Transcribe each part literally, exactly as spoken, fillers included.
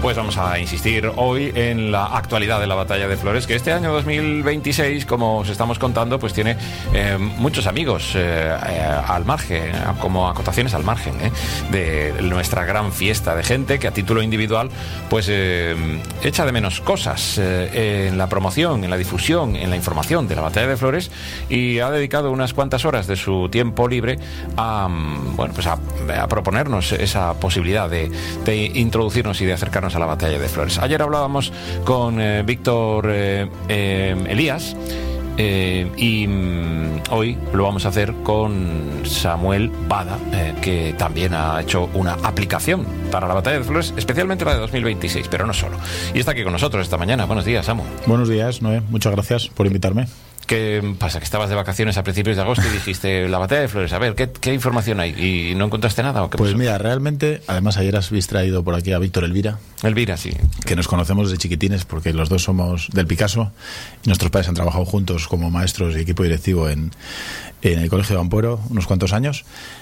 Pues vamos a insistir hoy en la actualidad de la Batalla de Flores, que este año dos mil veintiséis, como os estamos contando, pues tiene eh, muchos amigos eh, eh, al margen, como acotaciones al margen eh, de nuestra gran fiesta, de gente que a título individual pues eh, echa de menos cosas eh, en la promoción, en la difusión, en la información de la Batalla de Flores, y ha dedicado unas cuantas horas de su tiempo libre a, bueno, pues a, a proponernos esa posibilidad de, de introducirnos y de acercarnos a la Batalla de Flores. Ayer hablábamos con eh, Víctor eh, eh, Elías eh, y mm, hoy lo vamos a hacer con Samuel Bada, eh, que también ha hecho una aplicación para la Batalla de Flores, especialmente la de dos mil veintiséis, pero no solo. Y está aquí con nosotros esta mañana. Buenos días, Samu. Buenos días, Noé. Muchas gracias por invitarme. ¿Qué pasa? Que estabas de vacaciones a principios de agosto y dijiste la Batalla de Flores, a ver, ¿qué, qué información hay? ¿Y no encontraste nada? ¿O qué pues pasó? Mira, realmente, además ayer has traído por aquí a Víctor Elvira. Elvira, sí. Que nos conocemos desde chiquitines porque los dos somos del Picasso y nuestros padres han trabajado juntos como maestros y equipo directivo en, en el Colegio de Ampuero unos cuantos años.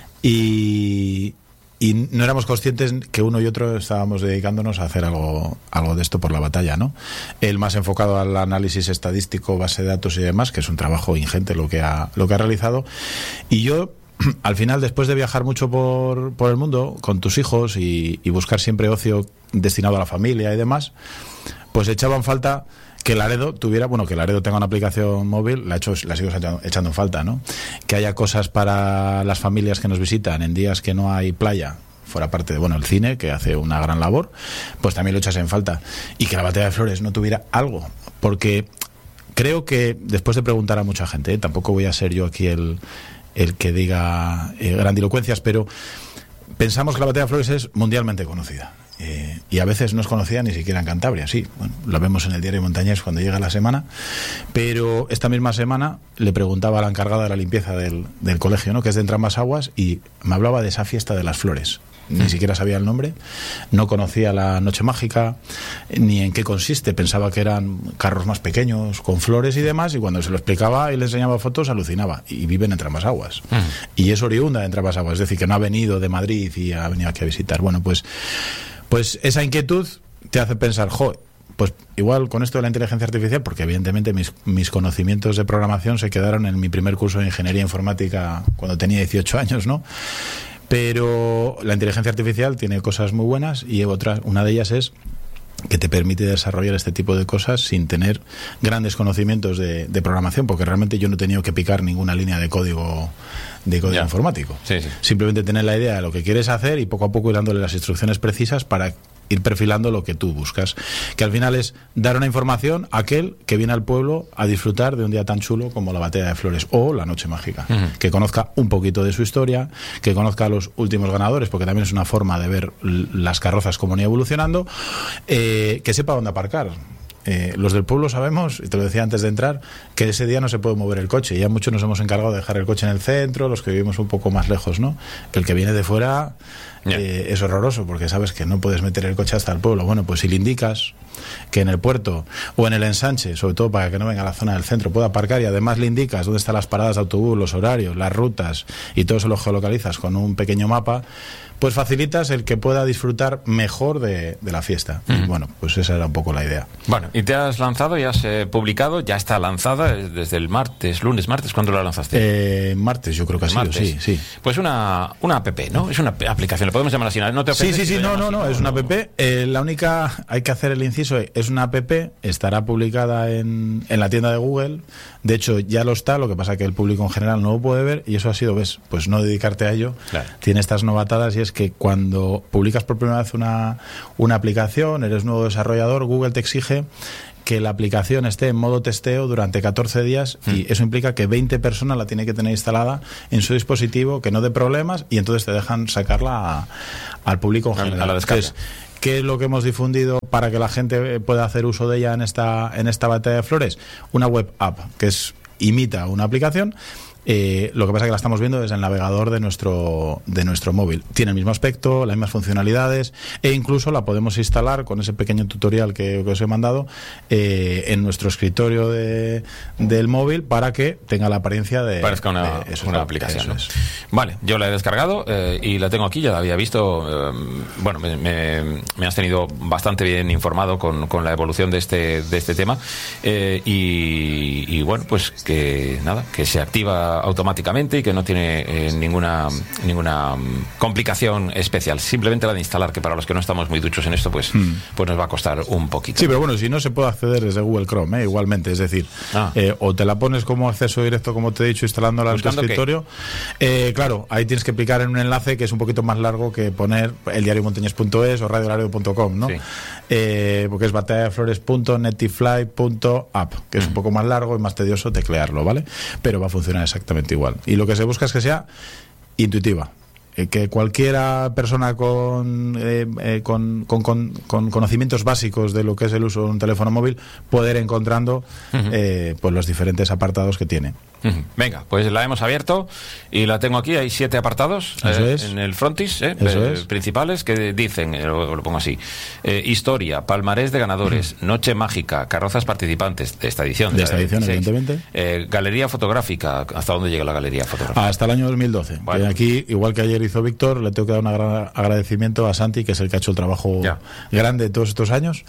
Y... Y no éramos conscientes que uno y otro estábamos dedicándonos a hacer algo, algo de esto por la batalla, ¿no? Él más enfocado al análisis estadístico, base de datos y demás, que es un trabajo ingente lo que ha, lo que ha realizado. Y yo, al final, después de viajar mucho por, por el mundo con tus hijos y, y buscar siempre ocio destinado a la familia y demás, pues echaban falta que Laredo tuviera, bueno, que Laredo tenga una aplicación móvil, la, hecho, la sigo echando, echando en falta, ¿no? Que haya cosas para las familias que nos visitan en días que no hay playa, fuera parte de, bueno, el cine, que hace una gran labor, pues también lo echas en falta. Y que la Batalla de Flores no tuviera algo, porque creo que, después de preguntar a mucha gente, ¿eh? Tampoco voy a ser yo aquí el, el que diga eh, grandilocuencias, pero pensamos que la Batalla de Flores es mundialmente conocida. Eh, y a veces no es conocida ni siquiera en Cantabria, sí, bueno, lo vemos en el diario Montañés cuando llega la semana, pero esta misma semana le preguntaba a la encargada de la limpieza del, del colegio, ¿no?, que es de Entrambas-Aguas, y me hablaba de esa fiesta de las flores. Ni siquiera sabía el nombre, no conocía la Noche Mágica, ni en qué consiste, pensaba que eran carros más pequeños, con flores y demás, y cuando se lo explicaba y le enseñaba fotos, alucinaba. Y vive en Entrambas-Aguas. Uh-huh. Y es oriunda de Entrambas-Aguas, es decir, que no ha venido de Madrid y ha venido aquí a visitar. Bueno, pues, pues esa inquietud te hace pensar, jo, pues igual con esto de la inteligencia artificial, porque evidentemente mis, mis conocimientos de programación se quedaron en mi primer curso de ingeniería informática cuando tenía dieciocho años, ¿no? Pero la inteligencia artificial tiene cosas muy buenas y otras, una de ellas es que te permite desarrollar este tipo de cosas sin tener grandes conocimientos de, de programación, porque realmente yo no he tenido que picar ninguna línea de código de código yeah. informático. Sí, sí. Simplemente tener la idea de lo que quieres hacer y poco a poco ir dándole las instrucciones precisas para ir perfilando lo que tú buscas, que al final es dar una información a aquel que viene al pueblo a disfrutar de un día tan chulo como la Batalla de Flores o la Noche Mágica, uh-huh. que conozca un poquito de su historia, que conozca a los últimos ganadores, porque también es una forma de ver las carrozas cómo han ido evolucionando, eh, que sepa dónde aparcar. Eh, los del pueblo sabemos, y te lo decía antes de entrar, que ese día no se puede mover el coche. Ya muchos nos hemos encargado de dejar el coche en el centro, los que vivimos un poco más lejos, ¿no? El que viene de fuera yeah. eh, es horroroso, porque sabes que no puedes meter el coche hasta el pueblo. Bueno, pues si le indicas que en el puerto o en el ensanche, sobre todo para que no venga a la zona del centro, pueda aparcar, y además le indicas dónde están las paradas de autobús, los horarios, las rutas, y todo eso lo geolocalizas con un pequeño mapa, pues facilitas el que pueda disfrutar mejor de, de la fiesta. Mm. Bueno, pues esa era un poco la idea. Bueno, y te has lanzado, ya has eh, publicado, ya está lanzada desde el martes, lunes, martes. ¿Cuándo la lanzaste? Eh, martes, yo creo que ha sido, sí, sí. Pues una, una app, ¿no? Es una aplicación, lo podemos llamar así. ¿No te sí, sí, sí, no, no, no, es una app. Eh, la única, hay que hacer el inciso, es una app, estará publicada en, en la tienda de Google. De hecho, ya lo está, lo que pasa que el público en general no lo puede ver, y eso ha sido, ves, pues no dedicarte a ello. Claro. Tiene estas novatadas, y es que cuando publicas por primera vez una, una aplicación, eres nuevo desarrollador, Google te exige que la aplicación esté en modo testeo durante catorce días, mm. y eso implica que veinte personas la tienen que tener instalada en su dispositivo, que no dé problemas, y entonces te dejan sacarla a, al público en general. A la descarga. Entonces, ¿qué es lo que hemos difundido para que la gente pueda hacer uso de ella en esta, en esta Batalla de Flores? Una web app, que es imita una aplicación, Eh, lo que pasa es que la estamos viendo desde el navegador de nuestro, de nuestro móvil. Tiene el mismo aspecto, las mismas funcionalidades, e incluso la podemos instalar con ese pequeño tutorial que, que os he mandado eh, en nuestro escritorio de, del móvil para que tenga la apariencia de... Parezca una, de eso, una eso aplicación, ¿no? es. Vale, yo la he descargado eh, y la tengo aquí, ya la había visto. Eh, bueno, me, me, me has tenido bastante bien informado con, con la evolución de este, de este tema eh, y, y bueno, pues que nada, que se activa automáticamente y que no tiene eh, ninguna, ninguna complicación especial. Simplemente la de instalar, que para los que no estamos muy duchos en esto, pues, mm. pues nos va a costar un poquito. Sí, pero bueno, si no se puede acceder desde Google Chrome, ¿eh? Igualmente, es decir, ah. eh, o te la pones como acceso directo, como te he dicho, instalándola en tu escritorio. Eh, claro, ahí tienes que picar en un enlace que es un poquito más largo que poner eldiariomontañés punto es o radio laredo punto com, ¿no? Sí. Eh, porque es batalla de flores punto netifly punto app, que es mm. un poco más largo y más tedioso teclearlo, ¿vale? Pero va a funcionar exactamente igual. Y lo que se busca es que sea intuitiva. Que cualquiera persona con, eh, eh, con, con, con, con conocimientos básicos de lo que es el uso de un teléfono móvil pueda ir encontrando uh-huh. eh, pues los diferentes apartados que tiene. Uh-huh. Venga, pues la hemos abierto y la tengo aquí. Hay siete apartados eh, es. en el frontis eh, Eso eh, es. principales que dicen, eh, lo, lo pongo así, eh, historia, palmarés de ganadores, uh-huh. noche mágica, carrozas participantes de esta edición. De, de esta edición, evidentemente. Eh, galería fotográfica. ¿Hasta dónde llega la galería fotográfica? Hasta el año dos mil doce. Bueno. Aquí, igual que ayer hizo Víctor, le tengo que dar un gran agradecimiento a Santi, que es el que ha hecho el trabajo ya. grande todos estos años,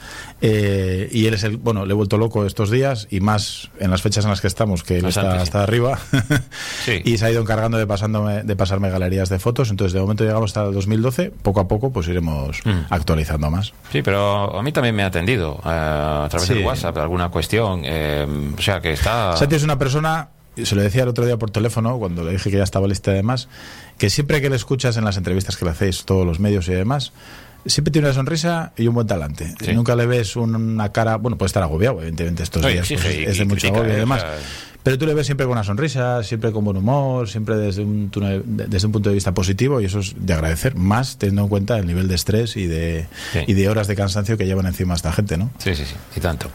eh, y él es el, bueno, le he vuelto loco estos días y más en las fechas en las que estamos, que él está hasta arriba sí. y se ha ido encargando de, pasándome, de pasarme galerías de fotos. Entonces de momento llegamos hasta el dos mil doce, poco a poco pues iremos mm. actualizando más. Sí, pero a mí también me ha atendido eh, a través sí. del WhatsApp alguna cuestión, eh, o sea que está... Santi es una persona... Se lo decía el otro día por teléfono, cuando le dije que ya estaba lista y demás, que siempre que le escuchas en las entrevistas que le hacéis, todos los medios y demás, siempre tiene una sonrisa y un buen talante. Sí. Nunca le ves una cara... Bueno, puede estar agobiado, evidentemente, estos no, días. Sí, pues, sí, es de y mucho critica, agobio y demás. O sea... Pero tú le ves siempre con una sonrisa, siempre con buen humor, siempre desde un, desde un punto de vista positivo, y eso es de agradecer, más teniendo en cuenta el nivel de estrés y de, sí. y de horas de cansancio que llevan encima esta gente, ¿no? Sí, sí, sí, y tanto.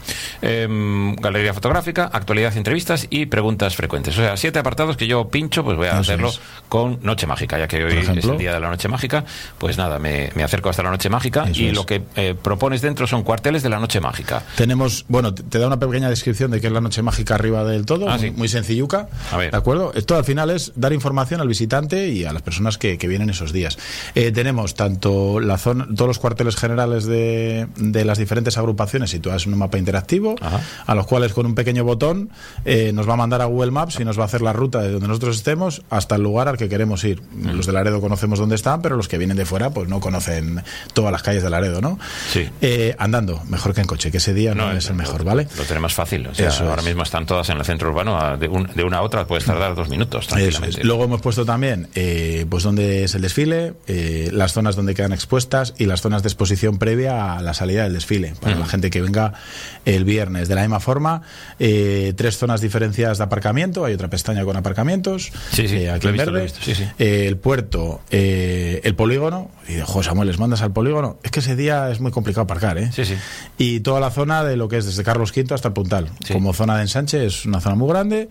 Eh, galería fotográfica, actualidad, entrevistas y preguntas frecuentes. O sea, siete apartados que yo pincho, pues voy a eso hacerlo es. con Noche Mágica, ya que hoy es el día de la Noche Mágica. Pues nada, me, me acerco hasta la Noche Mágica eso y es. lo que eh, propones dentro son cuarteles de la Noche Mágica. Tenemos, bueno, te, te da una pequeña descripción de qué es la Noche Mágica arriba del todo, ah, muy, sí. muy sencilluca. A ver. ¿De acuerdo? Esto al final es dar información al visitante y a las personas que, que vienen esos días. Eh, tenemos tanto la zona, todos los cuarteles generales de, de las diferentes agrupaciones situadas en un mapa interactivo, Ajá. a los cuales con un pequeño botón eh, nos va a mandar a Google Maps y nos va a hacer la ruta de donde nosotros estemos hasta el lugar al que queremos ir. Mm. Los de Laredo conocemos dónde están, pero los que vienen de fuera pues no conocen todas las calles de Laredo, ¿no? Sí. Eh, andando, mejor que en coche, que ese día no, no es el mejor, ¿vale? Lo tenemos fácil. O sea, Eso ahora es. mismo están todas en el centro urbano de, un, de una a otra puedes tardar dos minutos tranquilamente. Luego hemos puesto también eh, pues dónde es el desfile, eh, las zonas donde quedan expuestas y las zonas de exposición previa a la salida del desfile para uh-huh. la gente que venga el viernes. De la misma forma, eh, tres zonas diferenciadas de aparcamiento, hay otra pestaña con aparcamientos, sí, sí, eh, aquí en visto, verde, sí, sí. Eh, el puerto, eh, el polígono, y de José Samuel, ¿les mandas al polígono? Es que ese día es muy complicado aparcar, ¿eh? Sí, sí. Y toda la zona de lo que es desde Carlos quinto hasta el Puntal, sí. como zona de ensanche, es una zona muy grande.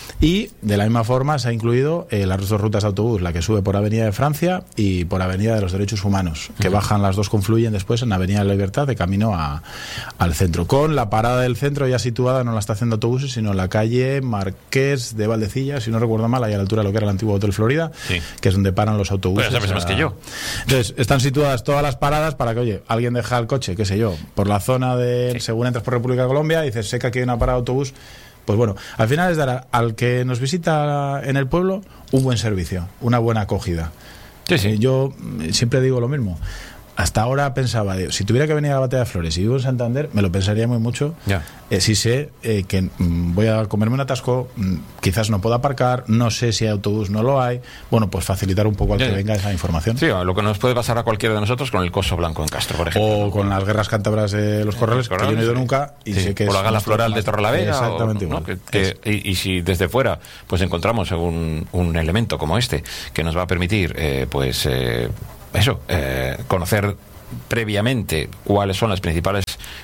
Y de la misma forma se ha incluido eh, las dos rutas de autobús, la que sube por Avenida de Francia y por Avenida de los Derechos Humanos, que uh-huh. bajan, las dos confluyen después en Avenida de la Libertad de camino a, al centro, con la parada del centro ya situada no en la estación de autobuses, sino en la calle Marqués de Valdecilla, si no recuerdo mal, ahí a la altura de lo que era el antiguo Hotel Florida, sí. que es donde paran los autobuses. Pues sabes más que yo. Entonces, están situadas todas las paradas para que, oye, alguien deja el coche, qué sé yo, por la zona de, sí. según entras por República de Colombia, y dices, sé que aquí hay una parada de autobús. Pues bueno, al final es dar al que nos visita en el pueblo un buen servicio, una buena acogida. Sí, sí. Eh, yo siempre digo lo mismo. Hasta ahora pensaba, de, si tuviera que venir a la Batalla de Flores y vivo en Santander, me lo pensaría muy mucho. Ya. Eh, si sé eh, que mm, voy a comerme un atasco, mm, quizás no pueda aparcar, no sé si hay autobús, no lo hay. Bueno, pues facilitar un poco al ya, que ya. venga esa información. Sí, lo que nos puede pasar a cualquiera de nosotros con el Coso Blanco en Castro, por ejemplo. O con las guerras cántabras de los Corrales, que yo no he ido nunca. Y sí. sé que o la gala floral de Torrelavega. Exactamente o, igual. ¿no? que, que, y, y si desde fuera pues encontramos un, un elemento como este que nos va a permitir, eh, pues, eh, eso, eh, conocer previamente cuáles son las principales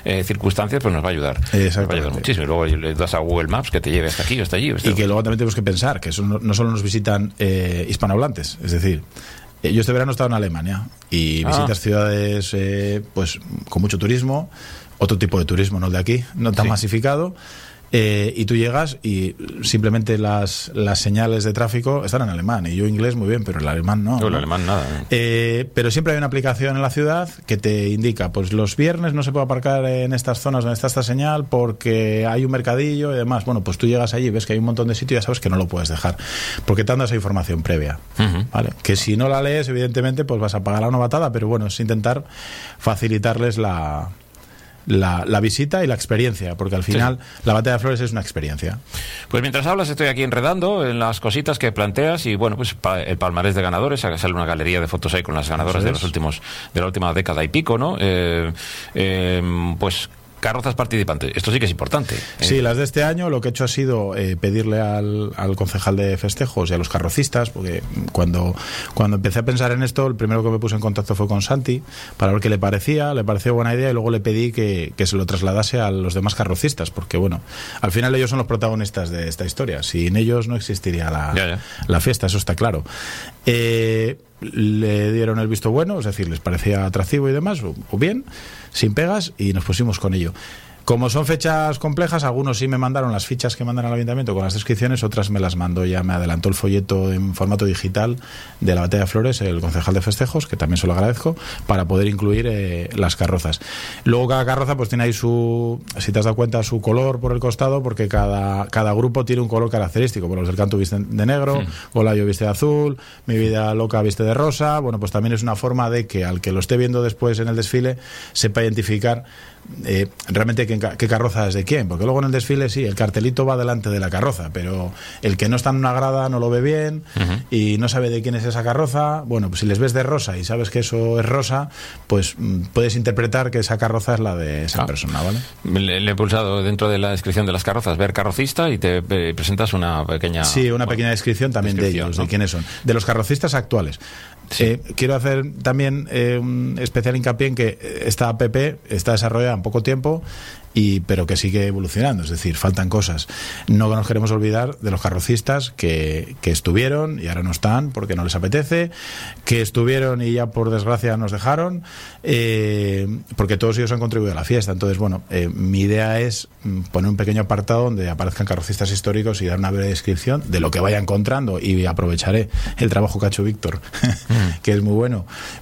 eh, circunstancias, pues nos va a ayudar. Nos va a ayudar muchísimo. Y luego le das a Google Maps que te lleve hasta aquí o hasta allí. O hasta y que luego también tenemos que pensar que eso no, no solo nos visitan eh, hispanohablantes, es decir, eh, yo este verano he estado en Alemania y ah. visitas ciudades eh, pues con mucho turismo, otro tipo de turismo, no el de aquí, no tan sí. masificado. Eh, y tú llegas y simplemente las, las señales de tráfico están en alemán, y yo inglés muy bien, pero el alemán no, no, el ¿no? alemán nada, ¿no? Eh, pero siempre hay una aplicación en la ciudad que te indica, pues los viernes no se puede aparcar en estas zonas donde está esta señal porque hay un mercadillo y demás. Bueno, pues tú llegas allí, ves que hay un montón de sitios y ya sabes que no lo puedes dejar porque te dan esa información previa, uh-huh. ¿vale? Que si no la lees, evidentemente pues vas a pagar la novatada, pero bueno, es intentar facilitarles la La, la visita y la experiencia, porque al final sí. la batalla de Flores es una experiencia. Pues mientras hablas estoy aquí enredando en las cositas que planteas y bueno, pues pa, el palmarés de ganadores, sale una galería de fotos ahí con las ganadoras de los últimos de la última década y pico, ¿no? Eh, eh, pues carrozas participantes, esto sí que es importante. Sí, las de este año lo que he hecho ha sido eh, pedirle al, al concejal de festejos y a los carrocistas, porque cuando, cuando empecé a pensar en esto, el primero que me puse en contacto fue con Santi para ver qué le parecía, le pareció buena idea, y luego le pedí que, que se lo trasladase a los demás carrocistas, porque bueno, al final ellos son los protagonistas de esta historia, sin ellos no existiría la, ya, ya. la fiesta, eso está claro. Eh, le dieron el visto bueno, es decir, les parecía atractivo y demás, o, o bien, sin pegas, y nos pusimos con ello. Como son fechas complejas, algunos sí me mandaron las fichas que mandan al ayuntamiento con las descripciones, otras me las mandó, ya me adelantó el folleto en formato digital de la Batalla de Flores, el concejal de festejos, que también se lo agradezco, para poder incluir eh, las carrozas. Luego cada carroza pues tiene ahí su, si te has dado cuenta, su color por el costado, porque cada, cada grupo tiene un color característico. Bueno, los del canto visten de negro, sí. Golayo viste de azul, Mi Vida Loca viste de rosa. Bueno, pues también es una forma de que al que lo esté viendo después en el desfile sepa identificar Eh, realmente qué, qué carroza es de quién, porque luego en el desfile sí, el cartelito va delante de la carroza, pero el que no está en una grada no lo ve bien uh-huh. y no sabe de quién es esa carroza. Bueno, pues si les ves de rosa y sabes que eso es rosa, pues mm, puedes interpretar que esa carroza es la de esa ah. persona, ¿vale? Le, le he pulsado dentro de la descripción de las carrozas ver carrocista y te eh, presentas una pequeña sí, una bueno, pequeña descripción también descripción, de ellos, ¿no? De quiénes son, de los carrocistas actuales. Sí. Eh, quiero hacer también eh, un especial hincapié en que esta app está desarrollada en poco tiempo, y, pero que sigue evolucionando, es decir, faltan cosas. No nos queremos olvidar de los carrocistas que, que estuvieron y ahora no están porque no les apetece, que estuvieron y ya por desgracia nos dejaron, eh, porque todos ellos han contribuido a la fiesta. Entonces, bueno, eh, mi idea es poner un pequeño apartado donde aparezcan carrocistas históricos y dar una breve descripción de lo que vaya encontrando, y aprovecharé el trabajo que ha hecho Víctor, mm. que es muy bueno,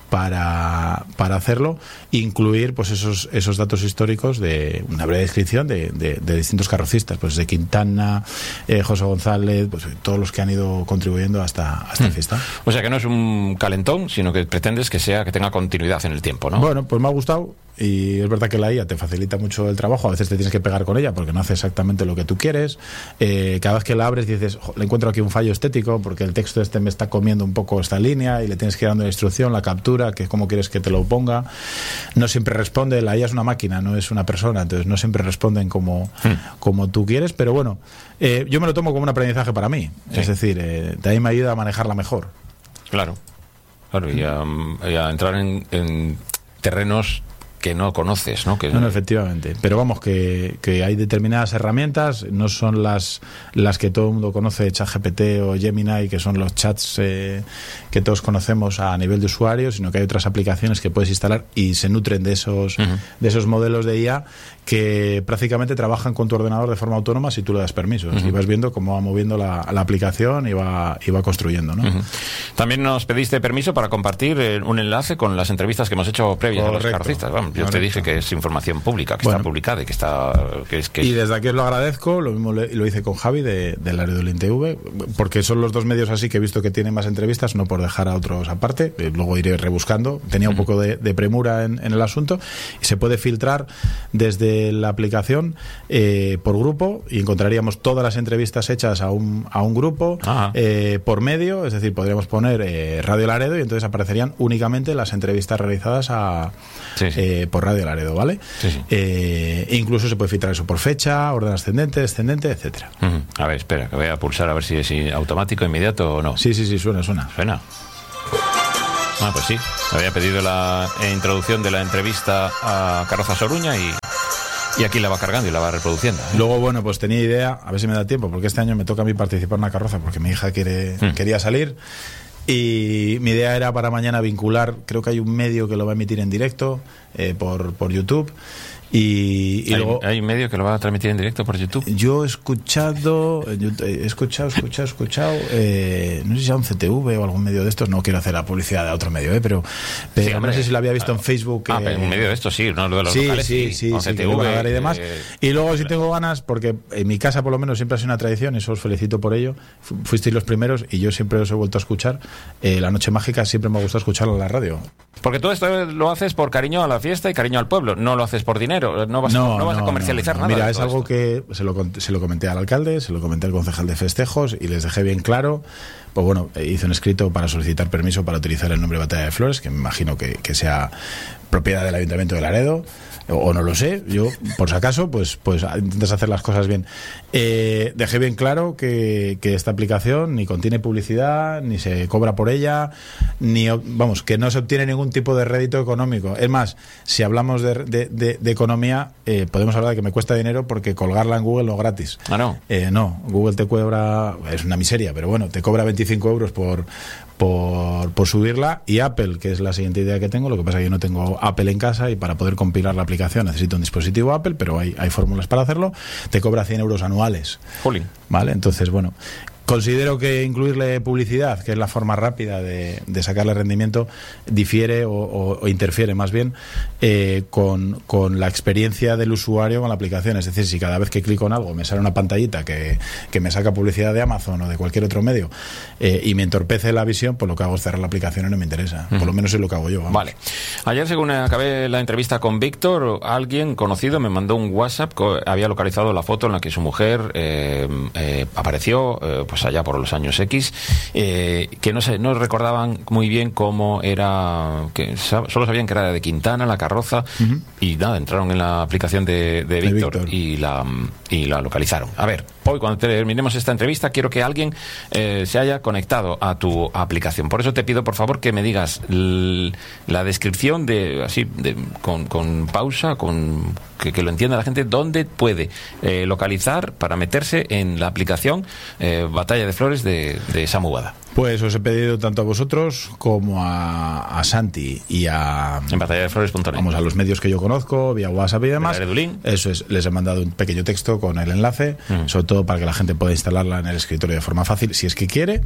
para, para hacerlo, incluir pues esos, esos datos históricos de una breve descripción de, de, de distintos carrocistas, pues de Quintana, eh, José González, pues todos los que han ido contribuyendo hasta, hasta mm. la fiesta. O sea que no es un calentón, sino que pretendes que sea, que tenga continuidad en el tiempo, ¿no? Bueno, pues me ha gustado, y es verdad que la I A te facilita mucho el trabajo, a veces te tienes que pegar con ella porque no hace exactamente lo que tú quieres, eh, cada vez que la abres dices, le encuentro aquí un fallo estético porque el texto este me está comiendo un poco esta línea, y le tienes que ir dando la instrucción, la captura, que es como quieres que te lo ponga. No siempre responde, la I A es una máquina, no es una persona, entonces no siempre responden como, hmm. como tú quieres, pero bueno, eh, yo me lo tomo como un aprendizaje para mí, sí. Es decir, eh, de ahí me ayuda a manejarla mejor. Claro, claro, y a, y a entrar en, en terrenos que no conoces, ¿no? Que no, no, efectivamente. Pero vamos, que, que hay determinadas herramientas, no son las, las que todo el mundo conoce, ChatGPT o Gemini, que son los chats eh, que todos conocemos a nivel de usuario, sino que hay otras aplicaciones que puedes instalar y se nutren de esos, uh-huh. de esos modelos de I A que prácticamente trabajan con tu ordenador de forma autónoma si tú le das permisos. Uh-huh. Y vas viendo cómo va moviendo la, la aplicación y va, y va construyendo, ¿no? Uh-huh. También nos pediste permiso para compartir eh, un enlace con las entrevistas que hemos hecho previas Correcto. a los carrocistas. Vamos, yo Correcto. te dije que es información pública, que bueno, está publicada y que está... Que es, que es... Y desde aquí os lo agradezco, lo mismo le, lo hice con Javi de, de Laredo Lin T V, porque son los dos medios así que he visto que tienen más entrevistas, no por dejar a otros aparte, eh, luego iré rebuscando, tenía un uh-huh. poco de, de premura en, en el asunto, y se puede filtrar desde la aplicación eh, por grupo, y encontraríamos todas las entrevistas hechas a un, a un grupo eh, por medio, es decir, podríamos poner eh, Radio Laredo y entonces aparecerían únicamente las entrevistas realizadas a, sí, sí. Eh, por Radio Laredo, ¿vale? Sí, sí. Eh, e incluso se puede filtrar eso por fecha, orden ascendente, descendente, etcétera. Uh-huh. A ver, espera, que voy a pulsar a ver si es automático, inmediato o no. Sí, sí, sí, suena, suena. Suena. Ah, pues sí, había pedido la introducción de la entrevista a Carroza Soruña y Y aquí la va cargando y la va reproduciendo, ¿eh? Luego, bueno, pues tenía idea, a ver si me da tiempo, porque este año me toca a mí participar en una carroza, porque mi hija quiere, mm. quería salir. Y mi idea era para mañana vincular, creo que hay un medio que lo va a emitir en directo eh, por, por YouTube. Y, y ¿Hay, luego, ¿Hay un medio que lo va a transmitir en directo por YouTube? Yo he escuchado, he escuchado, escuchado, escuchado, eh, no sé si sea un C T V o algún medio de estos, no quiero hacer la publicidad de otro medio, eh, pero, pero sí, hombre, no sé si lo había visto en Facebook. Ah, eh, pero un medio de estos sí, no lo de los sí, locales, sí, sí, sí, C T V, sí, que y demás. Eh, y luego si tengo ganas, porque en mi casa por lo menos siempre ha sido una tradición, y eso os felicito por ello, fuisteis los primeros y yo siempre os he vuelto a escuchar, eh, La Noche Mágica siempre me ha gustado escucharla en la radio. Porque tú esto lo haces por cariño a la fiesta y cariño al pueblo, no lo haces por dinero, no vas, no, no vas no, a comercializar no, no. nada. Mira, es algo esto. que se lo, se lo comenté al alcalde, se lo comenté al concejal de festejos y les dejé bien claro. Pues bueno, hice un escrito para solicitar permiso para utilizar el nombre Batalla de Flores, que me imagino que, que sea propiedad del Ayuntamiento de Laredo, o, o no lo sé, yo por si acaso, pues, pues intentas hacer las cosas bien. Eh, dejé bien claro que, que esta aplicación ni contiene publicidad, ni se cobra por ella, ni vamos, que no se obtiene ningún tipo de rédito económico. Es más, si hablamos de, de, de, de economía, eh, podemos hablar de que me cuesta dinero porque colgarla en Google no es gratis. Ah, no. Eh, no, Google te cobra, es una miseria, pero bueno, te cobra veinticinco euros por, por, por subirla, y Apple, que es la siguiente idea que tengo, lo que pasa es que yo no tengo Apple en casa y para poder compilar la aplicación necesito un dispositivo Apple, pero hay, hay fórmulas para hacerlo, te cobra cien euros anuales. Jolín. Vale, entonces bueno, considero que incluirle publicidad, que es la forma rápida de, de sacarle rendimiento, difiere o, o, o interfiere más bien eh, con, con la experiencia del usuario con la aplicación. Es decir, si cada vez que clico en algo me sale una pantallita que, que me saca publicidad de Amazon o de cualquier otro medio eh, y me entorpece la visión, pues lo que hago es cerrar la aplicación y no me interesa. Uh-huh. Por lo menos es lo que hago yo. Vamos. Vale. Ayer, según acabé la entrevista con Víctor, alguien conocido me mandó un WhatsApp que había localizado la foto en la que su mujer eh, eh, apareció, eh, pues allá por los años X, eh, que no sé, no recordaban muy bien cómo era, que solo sabían que era de Quintana, la carroza, uh-huh. y nada, entraron en la aplicación de, de Víctor y la, y la localizaron. A ver, hoy cuando terminemos esta entrevista quiero que alguien eh, se haya conectado a tu aplicación. Por eso te pido, por favor, que me digas l- la descripción de, así, de, con, con pausa, con que, que lo entienda la gente, dónde puede eh, localizar para meterse en la aplicación eh, Batalla de Flores de, de Samu Bada. Pues os he pedido tanto a vosotros como a, a Santi y a... En batalla de flores punto net. Vamos, a los medios que yo conozco, vía WhatsApp y demás. Eso es, les he mandado un pequeño texto con el enlace, mm. sobre todo para que la gente pueda instalarla en el escritorio de forma fácil, si es que quiere.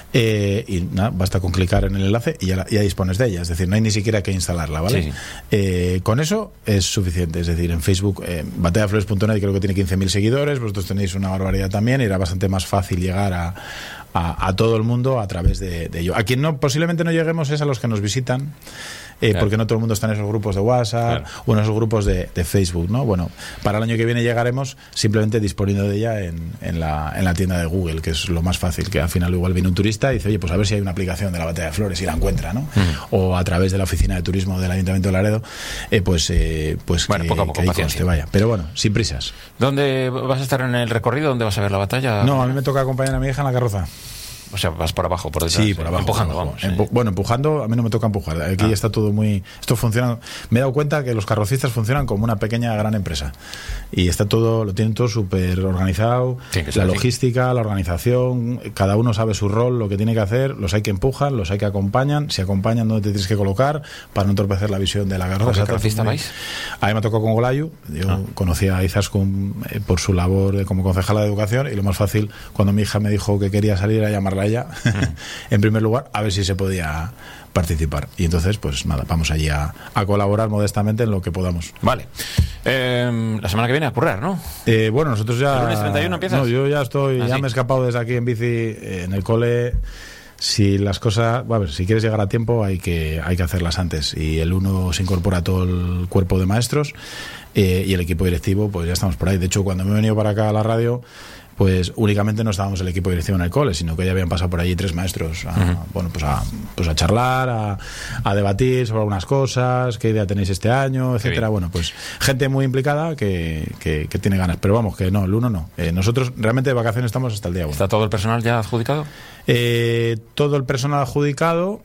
Eh, y nada, basta con clicar en el enlace y ya, ya dispones de ella. Es decir, no hay ni siquiera que instalarla, ¿vale? Sí, sí. Eh, con eso es suficiente. Es decir, en Facebook, eh, batalla de flores punto net creo que tiene quince mil seguidores, vosotros tenéis una barbaridad también, y era bastante más fácil llegar a... A, a todo el mundo a través de, de ello. A quien no posiblemente no lleguemos es a los que nos visitan, eh, claro. porque no todo el mundo está en esos grupos de WhatsApp, claro. o en esos grupos de, de Facebook, ¿no? Bueno, para el año que viene llegaremos simplemente disponiendo de ella en, en, la, en la tienda de Google, que es lo más fácil, que al final igual viene un turista y dice, oye, pues a ver si hay una aplicación de la Batalla de Flores y la encuentra, ¿no? Mm. O a través de la oficina de turismo del Ayuntamiento de Laredo, eh, pues, eh, pues bueno, que, poco a poco, que ahí conste, vaya. Pero bueno, sin prisas. ¿Dónde vas a estar en el recorrido? ¿Dónde vas a ver la batalla? No, a mí me toca acompañar a mi hija en la carroza. O sea, vas por abajo, por detrás. Sí, por abajo. Empujando, por abajo. vamos. Empu- sí. Bueno, empujando, a mí no me toca empujar. Aquí ah. está todo muy... Esto funciona... Me he dado cuenta que los carrocistas funcionan como una pequeña gran empresa. Y está todo, lo tienen todo súper organizado. La logística, la organización, cada uno sabe su rol, lo que tiene que hacer. Los hay que empujan, los hay que acompañan. Si acompañan, ¿dónde te tienes que colocar? Para no entorpecer la visión de la carroza. ¿Con qué carrocista vais? A mí me tocó con Golayu. Yo ah. conocí a Izaskun eh, por su labor de, como concejala de educación, y lo más fácil, cuando mi hija me dijo que quería salir, era llamarla a ella. Mm. En primer lugar, a ver si se podía participar. Y entonces, pues nada, vamos allí a, a colaborar modestamente en lo que podamos. Vale. Eh, la semana que viene a currar, ¿no? Eh, bueno, nosotros ya... ¿El lunes treinta y uno empiezas? No, yo ya estoy, ¿Ah, ya sí? me he escapado desde aquí en bici, eh, en el cole. Si las cosas, a ver, si quieres llegar a tiempo hay que hay que hacerlas antes, y el uno se incorpora a todo el cuerpo de maestros, eh, y el equipo directivo, pues ya estamos por ahí. De hecho, cuando me he venido para acá a la radio, pues únicamente no estábamos el equipo directivo en el cole, sino que ya habían pasado por allí tres maestros a, uh-huh. bueno, pues a, pues a charlar, a, a debatir sobre algunas cosas, qué idea tenéis este año, etcétera. Bueno, pues gente muy implicada que, que, que tiene ganas, pero vamos, que no, el uno no. Eh, nosotros realmente de vacaciones estamos hasta el día uno. ¿Está todo el personal ya adjudicado? Eh, todo el personal adjudicado.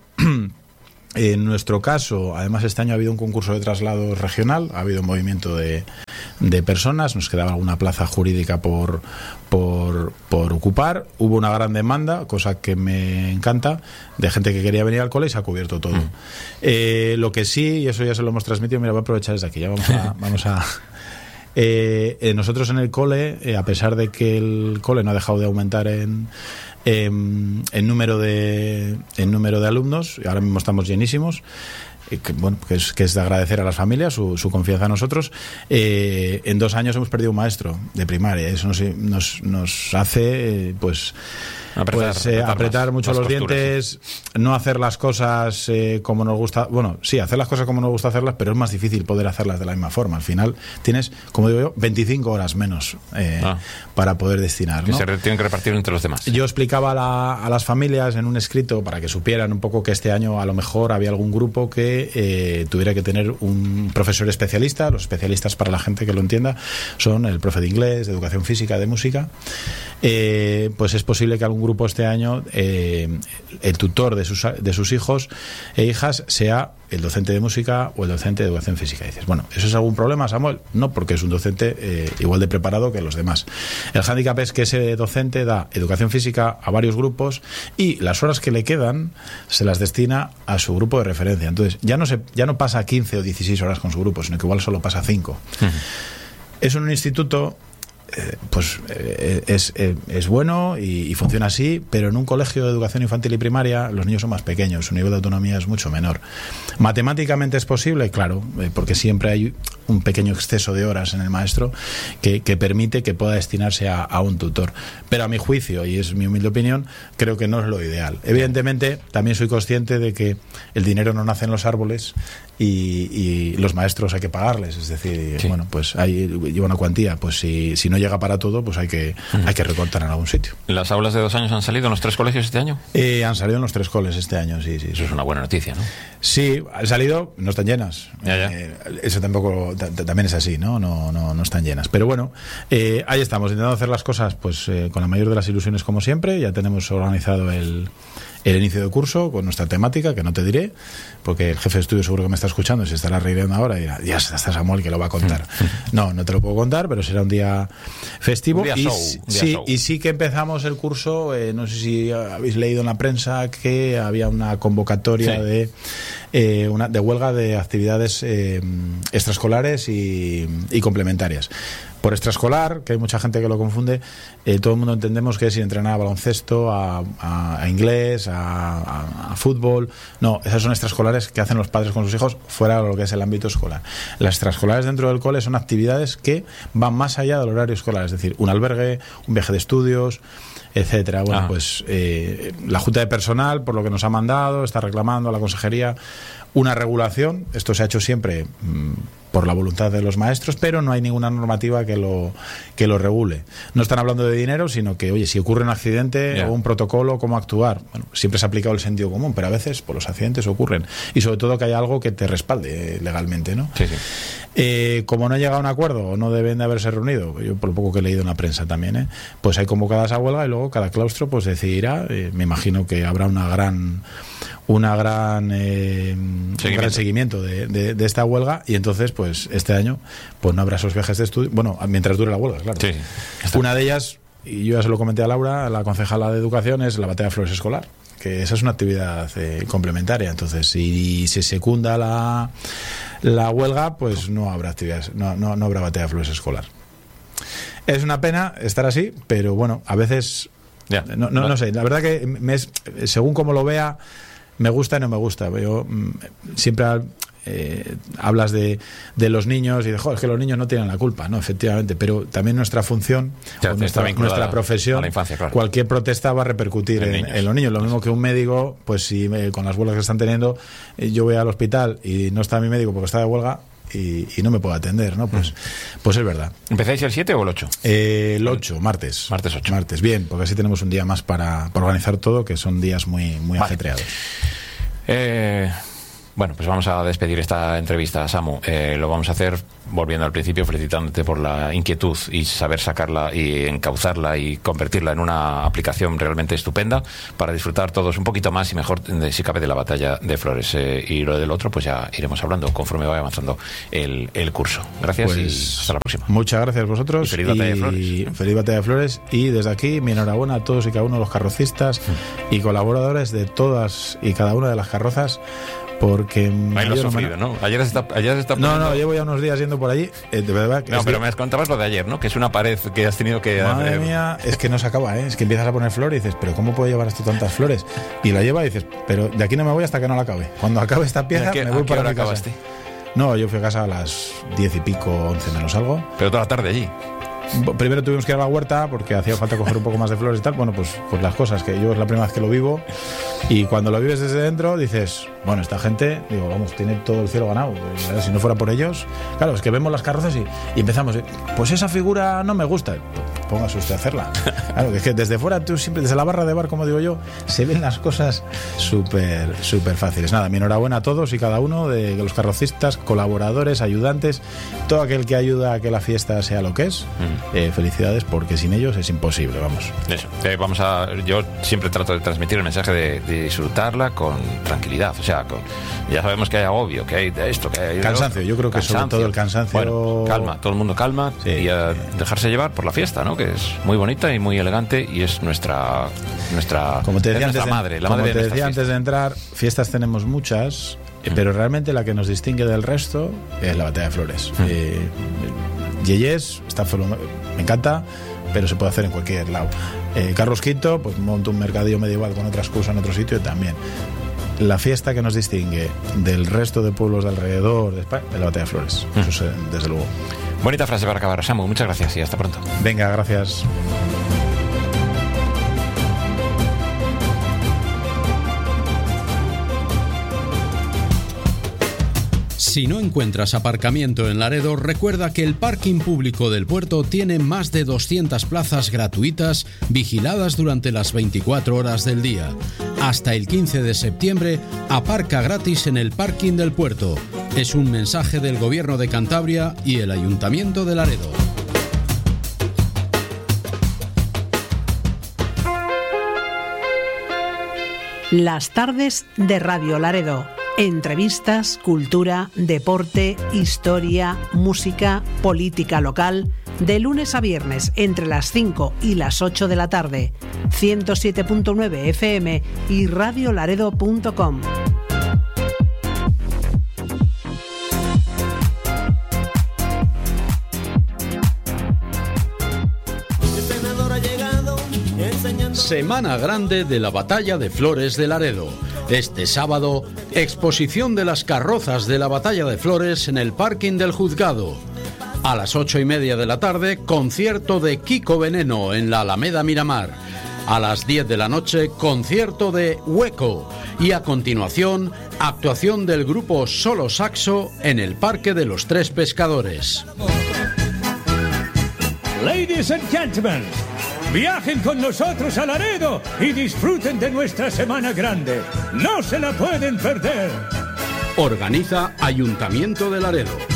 En nuestro caso, además, este año ha habido un concurso de traslados regional, ha habido un movimiento de, de personas, nos quedaba alguna plaza jurídica por, por, por ocupar. Hubo una gran demanda, cosa que me encanta, de gente que quería venir al cole y se ha cubierto todo. Mm. Eh, lo que sí, y eso ya se lo hemos transmitido, mira, voy a aprovechar desde aquí, ya vamos a... vamos a eh, eh, nosotros en el cole, eh, a pesar de que el cole no ha dejado de aumentar en... En, en número de en número de alumnos, ahora mismo estamos llenísimos, eh, que, bueno, que es, que es de agradecer a las familias su, su confianza en nosotros. Eh, en dos años hemos perdido un maestro de primaria, eso nos, nos, nos hace eh, pues apretar, pues, eh, apretar, apretar más, mucho más los costuras, dientes, sí. No hacer las cosas eh, como nos gusta, bueno, sí, hacer las cosas como nos gusta hacerlas, pero es más difícil poder hacerlas de la misma forma. Al final tienes, como digo yo, veinticinco horas menos eh, ah. para poder destinar, ¿no? Que se tienen que repartir entre los demás. Yo explicaba a, la, a las familias en un escrito para que supieran un poco que este año a lo mejor había algún grupo que eh, tuviera que tener un profesor especialista. Los especialistas, para la gente que lo entienda, son el profe de inglés, de educación física, de música. Eh, pues es posible que algún grupo este año Eh, el tutor de sus, de sus hijos e hijas sea el docente de música o el docente de educación física. Y dices, bueno, ¿eso es algún problema, Samuel? No, porque es un docente eh, igual de preparado que los demás. El hándicap es que ese docente da educación física a varios grupos y las horas que le quedan se las destina a su grupo de referencia. Entonces, ya no, se, ya no pasa quince o dieciséis horas con su grupo, sino que igual solo pasa cinco. Uh-huh. Es un instituto... Eh, pues eh, es, eh, es bueno y, y funciona así, pero en un colegio de educación infantil y primaria los niños son más pequeños, su nivel de autonomía es mucho menor. Matemáticamente es posible, claro, eh, porque siempre hay un pequeño exceso de horas en el maestro que, que permite que pueda destinarse a, a un tutor, pero a mi juicio, y es mi humilde opinión, creo que no es lo ideal. Evidentemente también soy consciente de que el dinero no nace en los árboles y, y los maestros hay que pagarles, es decir, sí. bueno, pues hay, lleva una cuantía, pues si, si no llega para todo, pues hay que, uh-huh. hay que recortar en algún sitio. ¿Las aulas de dos años han salido en los tres colegios este año? Eh, han salido en los tres coles este año, sí, sí. Eso sí. es una buena noticia, ¿no? Sí, han salido, no están llenas. Ya, ya. Eh, eso tampoco, t- también es así, ¿no? No, no, no están llenas. Pero bueno, eh, ahí estamos, intentando hacer las cosas pues eh, con la mayor de las ilusiones como siempre. Ya tenemos organizado el... el inicio de curso con nuestra temática, que no te diré, porque el jefe de estudio seguro que me está escuchando y se estará riendo ahora y dirá, ya está Samuel que lo va a contar. No, no te lo puedo contar, pero será un día festivo. Un día y, show, sí, un día show. Y sí que empezamos el curso, eh, no sé si habéis leído en la prensa que había una convocatoria sí. de eh, una de huelga de actividades eh, extraescolares y, y complementarias. Por extraescolar, que hay mucha gente que lo confunde, eh, todo el mundo entendemos que es ir a entrenar a baloncesto, a, a, a inglés, a, a, a fútbol. No, esas son extraescolares que hacen los padres con sus hijos fuera de lo que es el ámbito escolar. Las extraescolares dentro del cole son actividades que van más allá del horario escolar, es decir, un albergue, un viaje de estudios, etcétera. Bueno, ah. pues eh, la Junta de Personal, por lo que nos ha mandado, está reclamando a la Consejería una regulación. Esto se ha hecho siempre mmm, por la voluntad de los maestros, pero no hay ninguna normativa que lo que lo regule. No están hablando de dinero, sino que, oye, si ocurre un accidente yeah. o un protocolo, ¿cómo actuar? Bueno, siempre se ha aplicado el sentido común, pero a veces por los accidentes ocurren. Y sobre todo que haya algo que te respalde legalmente, ¿no? Sí, sí. Eh, como no ha llegado a un acuerdo o no deben de haberse reunido, yo por lo poco que he leído en la prensa también, ¿eh? Pues hay convocadas a huelga y luego cada claustro pues decidirá. Eh, me imagino que habrá una gran una gran eh, un gran seguimiento de, de, de esta huelga y entonces pues este año pues no habrá esos viajes de estudio, bueno, mientras dure la huelga, claro. Sí, una de ellas, y yo ya se lo comenté a Laura, la concejala de Educación, es la batalla de flores escolar, que esa es una actividad eh, complementaria. Entonces, si se secunda la, la huelga, pues no habrá actividades, no, no, no habrá batalla de flores escolar. Es una pena estar así, pero bueno, a veces yeah. no, no, no sé, la verdad que me es, según como lo vea, me gusta y no me gusta. Yo mm, siempre eh, hablas de, de los niños y de, joder, es que los niños no tienen la culpa, no, efectivamente, pero también nuestra función, o nuestra, nuestra profesión, la infancia, claro. Cualquier protesta va a repercutir en, en, en los niños. Lo mismo que un médico, pues si me, con las huelgas que están teniendo, eh, yo voy al hospital y no está mi médico porque está de huelga, Y, y no me puedo atender, ¿no? Pues, pues es verdad. ¿Empezáis el siete o el ocho? Eh, el ocho, martes. Martes ocho. Martes, bien, porque así tenemos un día más para, para organizar todo, que son días muy, muy vale. ajetreados. Eh, Bueno, pues vamos a despedir esta entrevista, Samu. Eh, lo vamos a hacer volviendo al principio, felicitándote por la inquietud y saber sacarla y encauzarla y convertirla en una aplicación realmente estupenda para disfrutar todos un poquito más y mejor, de, si cabe, de la batalla de Flores. Eh, y lo del otro, pues ya iremos hablando conforme vaya avanzando el, el curso. Gracias pues, y hasta la próxima. Muchas gracias a vosotros. Y feliz batalla de Flores. Y feliz batalla de Flores. Y desde aquí, mi enhorabuena a todos y cada uno de los carrocistas mm. y colaboradores de todas y cada una de las carrozas. Porque ahí lo has sufrido, ¿no? Ayer se está, ayer se está poniendo... No, no, llevo ya unos días yendo por allí. Eh, de verdad que no, pero que... me contabas lo de ayer, ¿no? Que es una pared que has tenido que... Madre hacer... mía, es que no se acaba, ¿eh? Es que empiezas a poner flores y dices, ¿pero cómo puedo llevar esto tantas flores? Y la lleva y dices, pero de aquí no me voy hasta que no la acabe. Cuando acabe esta pieza, qué, me voy ¿a qué para hora mi casa. acabaste? No, yo fui a casa a las diez y pico, once menos algo. Pero toda la tarde allí. Primero tuvimos que ir a la huerta porque hacía falta coger un poco más de flores y tal. Bueno, pues, pues las cosas que yo es la primera vez que lo vivo. Y cuando lo vives desde dentro dices, bueno, esta gente, digo, vamos, tiene todo el cielo ganado. Si no fuera por ellos, claro, es que vemos las carrozas y, y empezamos, pues esa figura no me gusta. Póngase usted a hacerla. Claro, que es que desde fuera, tú siempre, desde la barra de bar, como digo yo, se ven las cosas súper, súper fáciles. Nada, mi enhorabuena a todos y cada uno de los carrocistas, colaboradores, ayudantes, todo aquel que ayuda a que la fiesta sea lo que es. Mm. Eh, felicidades, porque sin ellos es imposible, vamos. Eso. Eh, vamos a, yo siempre trato de transmitir el mensaje de, de disfrutar con tranquilidad, o sea, con, ya sabemos que hay agobio, que hay de esto, que hay cansancio, yo creo que cansancio. Sobre todo el cansancio. Bueno, calma, todo el mundo calma sí. y a dejarse llevar por la fiesta, ¿no? Que es muy bonita y muy elegante y es nuestra nuestra, como te decía nuestra antes madre, de, la como madre te de decía antes de entrar, fiestas tenemos muchas, mm. pero realmente la que nos distingue del resto es la batalla de Flores. Mm. Eh, Yeyes, está, me encanta, pero se puede hacer en cualquier lado. Eh, Carlos quinto, pues monta un mercadillo medieval con otras cosas en otro sitio también. La fiesta que nos distingue del resto de pueblos de alrededor de España es la batalla de Flores. Mm. Eso es, desde luego. Bonita frase para acabar, Samu. Muchas gracias y hasta pronto. Venga, gracias. Si no encuentras aparcamiento en Laredo, recuerda que el parking público del puerto tiene más de doscientas plazas gratuitas vigiladas durante las veinticuatro horas del día. Hasta el quince de septiembre, aparca gratis en el parking del puerto. Es un mensaje del Gobierno de Cantabria y el Ayuntamiento de Laredo. Las tardes de Radio Laredo. Entrevistas, cultura, deporte, historia, música, política local. De lunes a viernes entre las cinco y las ocho de la tarde. ciento siete punto nueve F M y radio laredo punto com. Semana Grande de la Batalla de Flores de Laredo. Este sábado, exposición de las carrozas de la Batalla de Flores en el parking del Juzgado. A las ocho y media de la tarde, concierto de Kiko Veneno en la Alameda Miramar. A las diez de la noche, concierto de Hueco. Y a continuación, actuación del grupo Solo Saxo en el Parque de los Tres Pescadores. Ladies and gentlemen, viajen con nosotros a Laredo y disfruten de nuestra Semana Grande. ¡No se la pueden perder! Organiza Ayuntamiento de Laredo.